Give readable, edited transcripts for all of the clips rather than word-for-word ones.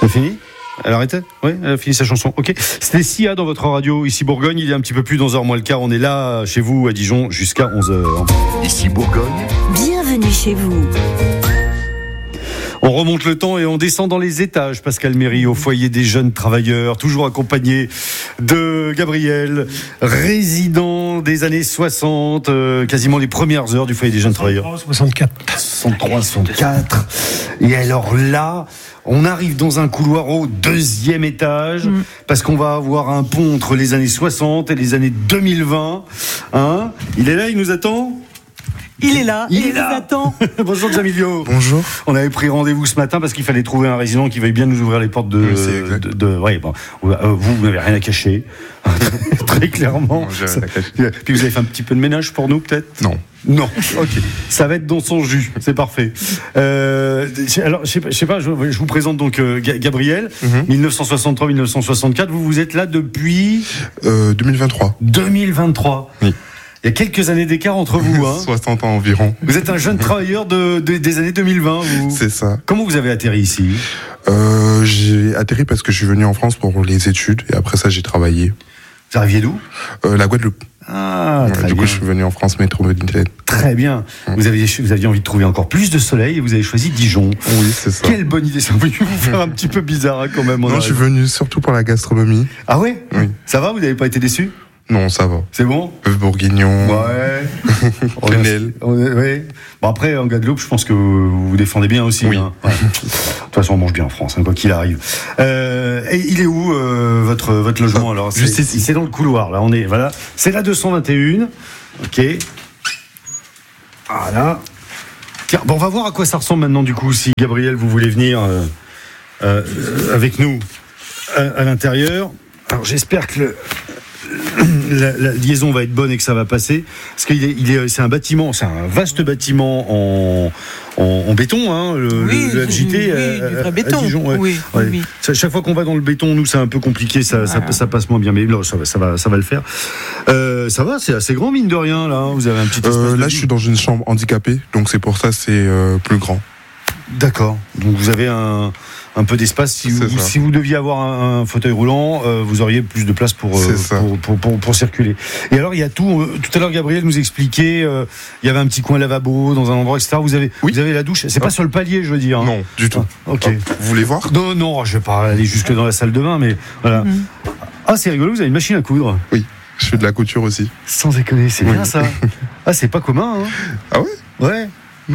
C'est fini ? Elle a arrêté ? Oui, elle a fini sa chanson. Ok. C'était Sia dans votre radio, ici Bourgogne. Il est un petit peu plus d'11h moins le quart. On est là, chez vous, à Dijon, jusqu'à 11h. Ici Bourgogne. Bienvenue chez vous. On remonte le temps et on descend dans les étages, Pascal Méry, au foyer des jeunes travailleurs, toujours accompagné de Gabriel, résident des années 60, quasiment les premières heures du foyer des jeunes travailleurs. 63. Et alors là, on arrive dans un couloir au 2e étage, parce qu'on va avoir un pont entre les années 60 et les années 2020. Hein ? Il est là, il nous attend ? Il est là, il nous attend. Bonjour Jamilio. Bonjour. On avait pris rendez-vous ce matin parce qu'il fallait trouver un résident qui veuille bien nous ouvrir les portes de. Oui, c'est exact. Ouais, bon, vous n'avez rien à cacher, très clairement. Non, j'ai rien à cacher. Puis vous avez fait un petit peu de ménage pour nous, peut-être ? Non, ok. Ça va être dans son jus, c'est parfait. Alors, je sais pas, je vous présente donc Gabriel, 1963-1964. Vous êtes là depuis 2023. 2023. Oui. Il y a quelques années d'écart entre vous. 60 ans environ. Vous êtes un jeune travailleur des années 2020, vous. C'est ça. Comment vous avez atterri ici ? J'ai atterri parce que je suis venu en France pour les études et après ça j'ai travaillé. Vous arriviez d'où ? La Guadeloupe. Ah, très Du bien. coup je suis venu en France métropolitaine. Très bien. Vous aviez envie de trouver encore plus de soleil et vous avez choisi Dijon. Oui, c'est ça. Quelle bonne idée. Ça vous faire un petit peu bizarre hein, quand même. Non, je suis venu surtout pour la gastronomie. Ah ouais ? Oui. Ça va ? Vous n'avez pas été déçu ? Non, ça va. C'est bon ? Bœuf bourguignon. Ouais. Prunelle. Oui. Bon après en Guadeloupe, je pense que vous vous défendez bien aussi. Oui. Hein. Ouais. De toute façon, on mange bien en France, hein, quoi qu'il arrive. Et il est où votre logement alors ? Juste ici. C'est dans le couloir. Là, on est. Voilà. C'est la 221. Ok. Voilà. Tiens, bon, on va voir à quoi ça ressemble maintenant du coup. Si Gabriel, vous voulez venir avec nous à l'intérieur. Alors j'espère que la liaison va être bonne et que ça va passer, parce que c'est un bâtiment, c'est un vaste bâtiment en béton, hein, le FJT, du vrai béton. à Dijon, ouais. Oui. Chaque fois qu'on va dans le béton, nous c'est un peu compliqué, ça passe moins bien, mais là ça va le faire. Ça va, c'est assez grand mine de rien là. Vous avez un petit espace de Là vie. je suis dans une chambre handicapée, donc c'est pour ça c'est plus grand. D'accord. Donc vous avez un peu d'espace. Si vous deviez avoir un fauteuil roulant, vous auriez plus de place pour circuler. Et alors il y a tout. Tout à l'heure Gabriel nous expliquait, il y avait un petit coin lavabo dans un endroit, etc. Vous avez la douche. C'est pas sur le palier, je veux dire. Hein. Non, du tout. Ah, ok. Vous voulez voir ? Non, je vais pas aller jusque dans la salle de bain, mais voilà. Ah, c'est rigolo. Vous avez une machine à coudre. Oui. Je fais de la couture aussi. Sans déconner, c'est bien ça. Ah, c'est pas commun. Hein. Ah ouais ? Ouais.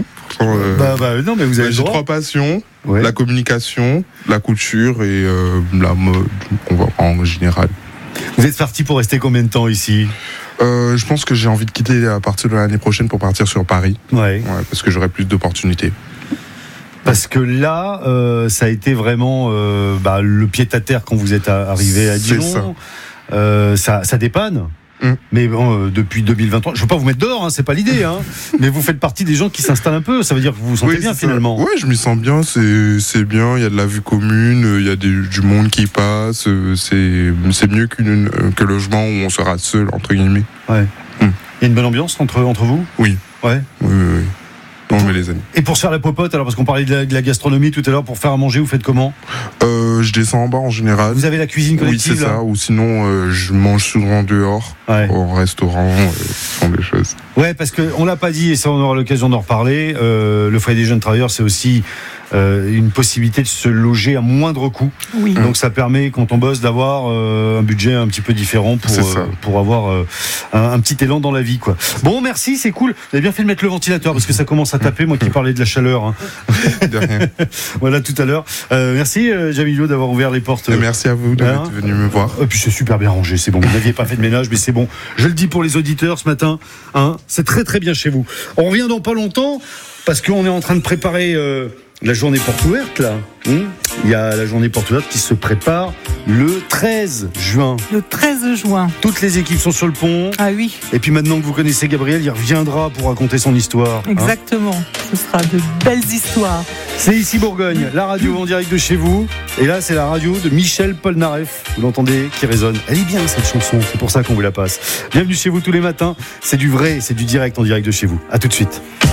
Non, mais vous avez le j'ai droit. 3 passions, Ouais. la communication, la couture et la mode, on va en général. Vous êtes parti pour rester combien de temps ici ? Je pense que j'ai envie de quitter à partir de l'année prochaine pour partir sur Paris. Ouais. Parce que j'aurai plus d'opportunités. Parce que là, ça a été vraiment le pied-à-terre quand vous êtes arrivé à Dijon. Ça dépanne. Mais bon, depuis 2023, je veux pas vous mettre dehors, hein, c'est pas l'idée, hein. Mais vous faites partie des gens qui s'installent un peu. Ça veut dire que vous vous sentez bien finalement. Oui, je m'y sens bien. C'est bien. Il y a de la vue commune. Il y a du monde qui passe. C'est mieux que logement où on sera seul entre guillemets. Ouais. Il y a une bonne ambiance entre vous. Oui. Ouais. Oui. Non, mais les amis. Et pour se faire la popote, alors parce qu'on parlait de la gastronomie tout à l'heure, pour faire à manger, vous faites comment ? Je descends en bas en général. Vous avez la cuisine collective ? Oui, c'est ça. Ou sinon, je mange souvent dehors, au restaurant, ce sont des choses. Ouais, parce qu'on l'a pas dit, et ça on aura l'occasion d'en reparler. Le foyer des jeunes travailleurs, c'est aussi une possibilité de se loger à moindre coût. Oui. Donc ça permet, quand on bosse, d'avoir un budget un petit peu différent pour avoir un petit élan dans la vie, quoi. Bon, merci, c'est cool. Vous avez bien fait de mettre le ventilateur parce que ça commence à taper. Moi qui parlais de la chaleur. Hein. De rien. Voilà, tout à l'heure. Merci, Jamilio, d'avoir ouvert les portes. Merci à vous d'être venu me voir. Et puis c'est super bien rangé, c'est bon. Vous n'aviez pas fait de ménage, mais c'est bon. Je le dis pour les auditeurs ce matin. Hein, c'est très très bien chez vous. On revient dans pas longtemps parce qu'on est en train de préparer la journée porte ouverte là. Il y a la journée porte ouverte qui se prépare le 13 juin. Le 13 juin. Toutes les équipes sont sur le pont. Ah oui. Et puis maintenant que vous connaissez Gabriel, il reviendra pour raconter son histoire. Exactement. Ce sera de belles histoires. C'est ici Bourgogne, la radio en direct de chez vous. Et là, c'est la radio de Michel Polnareff. Vous l'entendez, qui résonne. Elle est bien cette chanson, c'est pour ça qu'on vous la passe. Bienvenue chez vous tous les matins. C'est du vrai, c'est du direct en direct de chez vous. À tout de suite.